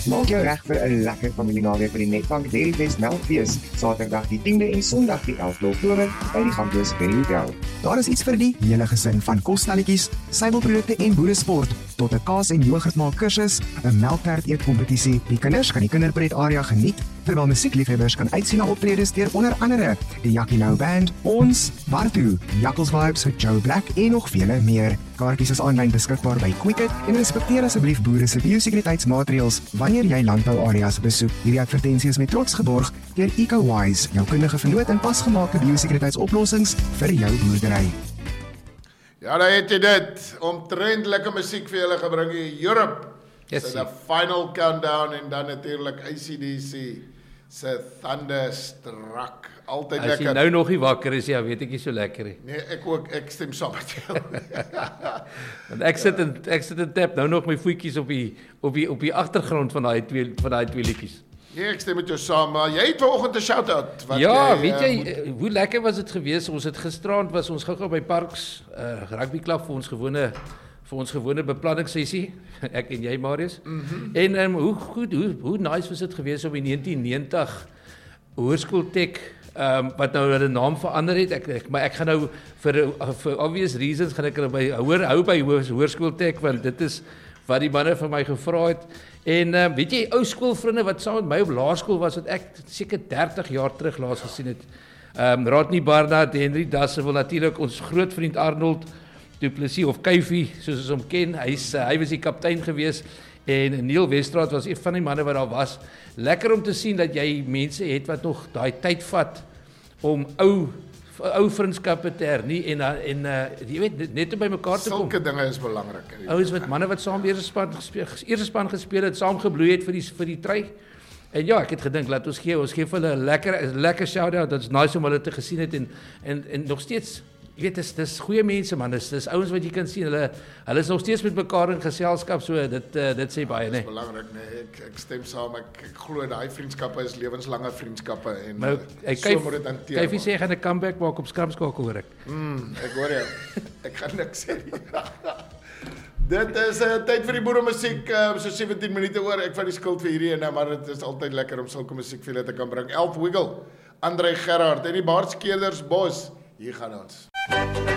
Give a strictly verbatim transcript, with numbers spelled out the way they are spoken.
Maak jou reg vir 'n lekker familienaweek by die Netbank Dairyfest Melkfees, Saterdag die tiende en Sondag die elfde Oktober by die Gamblers Berry Hotel. Daar is iets vir die hele gesin, van kosstelletjies, suiwelprodukte en boeresport, tot 'n kaas- en yoghurtmaak kursus, 'n melktert eetkompetisie. Die kinders kan die kinderpret area geniet, terwyl musiekliefhebbers kan uitsien na optredes deur onder andere die Jackie Lou Band, ons, Bartu, Jackals Vibes met Joe Black en nog vele meer. Kaartjies is aanlyn beskikbaar by Quicket en respekteer asseblief boere se biosekuriteitsmaatreëls wanneer jy landbouareas besoek. Hierdie advertensie is met trots geborg deur EcoWise, jou kundige vernoot in pasgemaakte biosekuriteitsoplossings vir jou boerdery. Ja, daar het jy dit. Omtrent lekker musiek vir julle gebring in Europe. Yes, so the final countdown en dan natuurlijk A C D C se Thunderstruck. Altyd As lekker. jy nou nog nie wakker is, ja, weet ek nie so lekker nie. Nee, ek ook, ek stem saam met jou. Want ek sit en ek sit en tap nou nog my voetjies op die op die op die agtergrond van daai twee van daai twee liedjies. Nee, ek stem met jou saam, maar jy het vanoggend 'n shout-out. wat Ja, jy, weet jy, uh, moet... hoe lekker was dit geweest? Ons het gisteraand was ons gou-gou by Parks uh, rugby klub vir ons gewone vir ons gewone beplanningssessie, ek en jy Marius. Mm-hmm. En um, hoe goed, hoe hoe nice was dit geweest om in negentien negentig Hoërskool Tech um, wat nou hulle naam verander het. Ek, ek maar ek gaan nou vir vir obvious reasons gaan ek hulle by hoor hou by Hoërskool Tech want dit is wat die manne vir my gevra het. En um, weet jy, ou skoolvriende wat saam met my op laerskool was wat ek seker dertig jaar terug laas gesien het. Ehm um, Rodney Barnard, Henry Dassewil, natuurlik ons groot vriend Arnold Du Plessis of Kyfie, soos ons hom ken. Hy's uh, hy was die kaptein gewees en Neil Westraat was een van die manne wat daar was. Lekker om te sien dat jy mense het wat nog daai tyd vat om ou ou vriendskappe te hernie en en uh, jy weet net om by mekaar te kom. Sulke dinge is belangrik. Ouens met manne wat saam eerste span gespeel, eerste span gespeel het, saam gebloei het vir die vir die try. En ja, ek het gedink laat ons gee, ons gee vir hulle 'n lekker lekker shout-out. Dit's nice om hulle te gesien het en en en nog steeds, jy weet, dis dis goeie mense man. Dis dis ouens wat jy kan sien. Hulle hulle is nog steeds met mekaar in geselskap, so dit uh, dit sê baie, né? Dis belangrik, nee. Ek ek stem saam. Ek, ek glo daai vriendskappe is lewenslange vriendskappe en Maar hy so kyk moet dit hanteer. Kyfie sê hy gaan 'n comeback maak op skramskakel, hoor ek. Mm, ek hoor jou. Ek gaan niks sê nie. Dit is 'n uh, tyd vir die boeremusiek, uh, so sewentien minute oor. Ek vat die skuld vir hierdie ene, maar dit is altyd lekker om sulke musiek vir julle te kan bring. Elf Wiggle, Andrei Gerhard en die Baardskeerders Bos. Hier gaan ons.